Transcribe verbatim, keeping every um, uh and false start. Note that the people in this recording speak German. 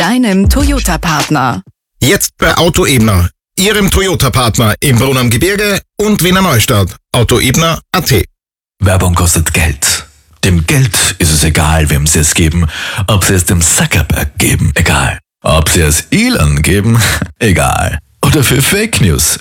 deinem Toyota-Partner. Jetzt bei Autoebner, Ihrem Toyota-Partner im Brunn am Gebirge und Wiener Neustadt. Autoebner punkt at. Werbung kostet Geld. Dem Geld ist es egal, wem Sie es geben. Ob Sie es dem Zuckerberg geben, egal. Ob Sie es Elon geben, egal. Oder für Fake News,